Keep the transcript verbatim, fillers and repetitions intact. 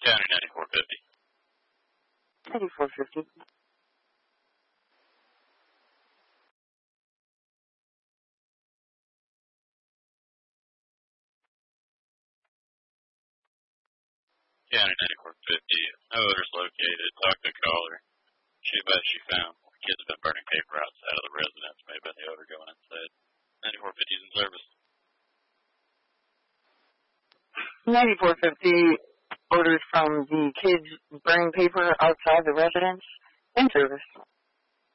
County ninety-four fifty. ninety-four fifty. County ninety-four fifty. No odors located. Talk to caller. She bet she found kids have been burning paper outside of the residence. May have been the odor going inside. ninety-four fifty is in service. ninety-four fifty, orders from the kids burning paper outside the residence in service.